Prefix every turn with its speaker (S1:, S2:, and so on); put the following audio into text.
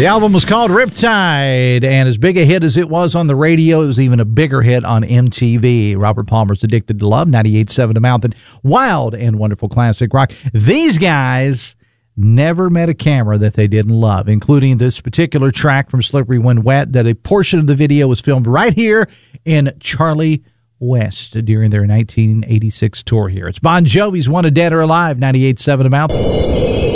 S1: The album was called Riptide, and as big a hit as it was on the radio, it was even a bigger hit on MTV. Robert Palmer's Addicted to Love, 98.7 The Mountain. Wild and wonderful classic rock. These guys never met a camera that they didn't love, including this particular track from Slippery When Wet, that a portion of the video was filmed right here in Charlie West during their 1986 tour here. It's Bon Jovi's Wanted Dead or Alive, 98.7 The Mountain.